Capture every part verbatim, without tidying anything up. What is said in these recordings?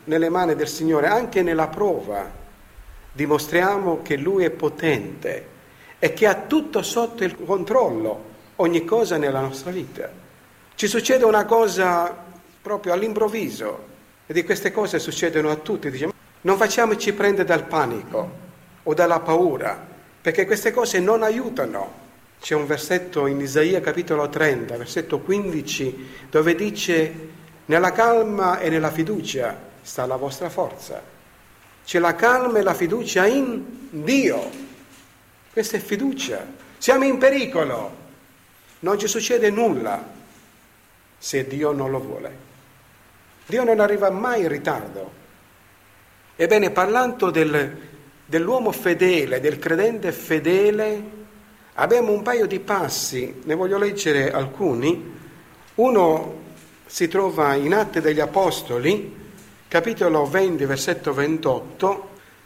nelle mani del Signore, anche nella prova, dimostriamo che Lui è potente e che ha tutto sotto il controllo, ogni cosa nella nostra vita. Ci succede una cosa proprio all'improvviso, e di queste cose succedono a tutti. Diciamo, non facciamoci prendere dal panico o dalla paura, perché queste cose non aiutano. C'è un versetto in Isaia capitolo trenta, versetto quindici, dove dice: nella calma e nella fiducia sta la vostra forza. C'è la calma e la fiducia in Dio. Questa è fiducia. Siamo in pericolo, non ci succede nulla se Dio non lo vuole. Dio non arriva mai in ritardo. Ebbene, parlando del, dell'uomo fedele, del credente fedele, abbiamo un paio di passi, ne voglio leggere alcuni. Uno si trova in Atti degli Apostoli, capitolo venti, versetto ventotto,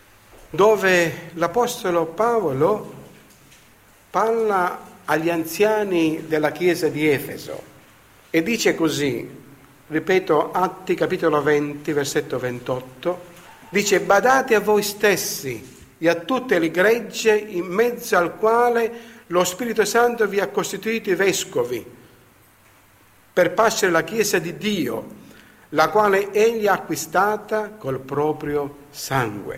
dove l'Apostolo Paolo parla agli anziani della chiesa di Efeso e dice così, ripeto, Atti capitolo venti, versetto ventotto, dice: badate a voi stessi e a tutte le gregge in mezzo al quale lo Spirito Santo vi ha costituiti vescovi per pascere la Chiesa di Dio, la quale egli ha acquistata col proprio sangue.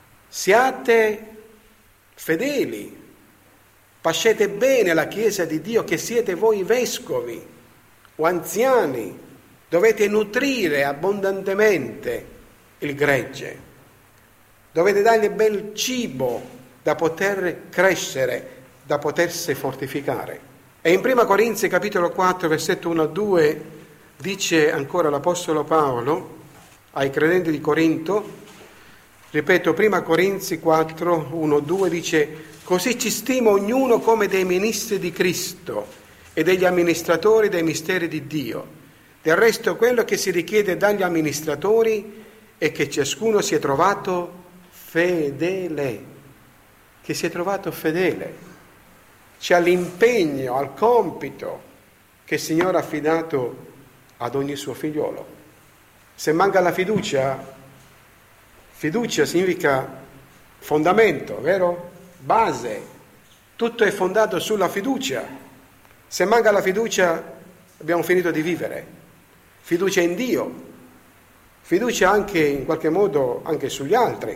Siate fedeli, pascete bene la Chiesa di Dio, che siete voi vescovi o anziani, dovete nutrire abbondantemente il gregge, dovete dargli bel cibo da poter crescere, da potersi fortificare. E in prima Corinzi capitolo quattro versetto uno a due dice ancora l'Apostolo Paolo ai credenti di Corinto, ripeto, prima Corinzi quattro uno a due dice: così ci stima ognuno come dei ministri di Cristo e degli amministratori dei misteri di Dio. Del resto quello che si richiede dagli amministratori è che ciascuno sia trovato fedele, che sia trovato fedele. C'è l'impegno, al compito che il Signore ha affidato ad ogni suo figliolo. Se manca la fiducia, fiducia significa fondamento, vero? Base. Tutto è fondato sulla fiducia. Se manca la fiducia, abbiamo finito di vivere. Fiducia in Dio, fiducia anche in qualche modo anche sugli altri.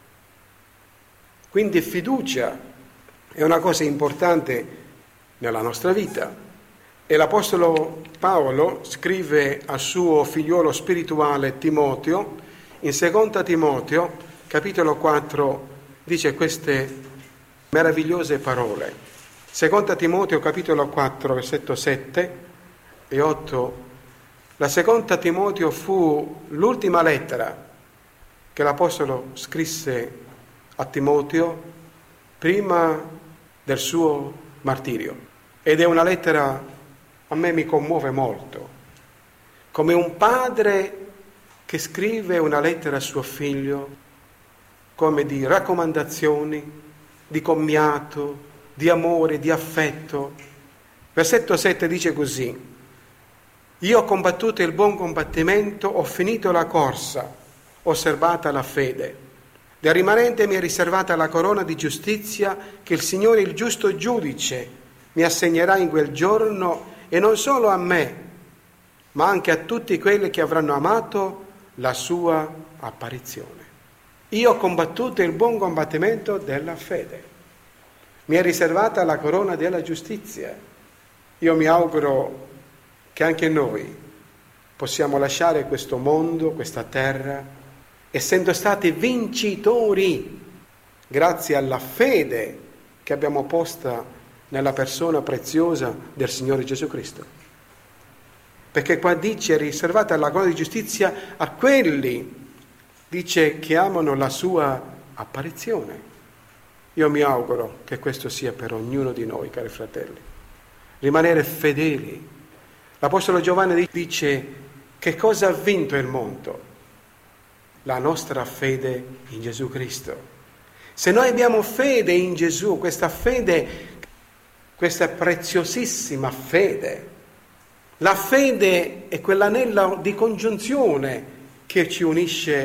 Quindi fiducia è una cosa importante nella nostra vita. E l'Apostolo Paolo scrive al suo figliolo spirituale Timoteo, in seconda Timoteo, capitolo quattro, dice queste meravigliose parole. seconda Timoteo, capitolo quattro, versetto sette e otto. La seconda Timoteo fu l'ultima lettera che l'Apostolo scrisse a Timoteo prima del suo martirio, ed è una lettera, a me mi commuove molto, come un padre che scrive una lettera a suo figlio, come di raccomandazioni, di commiato, di amore, di affetto. Versetto sette dice così: io ho combattuto il buon combattimento, ho finito la corsa, ho osservata la fede. Del rimanente mi è riservata la corona di giustizia che il Signore, il giusto giudice, mi assegnerà in quel giorno, e non solo a me, ma anche a tutti quelli che avranno amato la sua apparizione. Io ho combattuto il buon combattimento della fede. Mi è riservata la corona della giustizia. Io mi auguro che anche noi possiamo lasciare questo mondo, questa terra, essendo stati vincitori grazie alla fede che abbiamo posta nella persona preziosa del Signore Gesù Cristo. Perché qua dice: è riservata la corona di giustizia a quelli, dice, che amano la sua apparizione. Io mi auguro che questo sia per ognuno di noi, cari fratelli. Rimanere fedeli. L'Apostolo Giovanni dice: che cosa ha vinto il mondo? La nostra fede in Gesù Cristo. Se noi abbiamo fede in Gesù, questa fede, questa preziosissima fede, la fede è quell'anello di congiunzione che ci unisce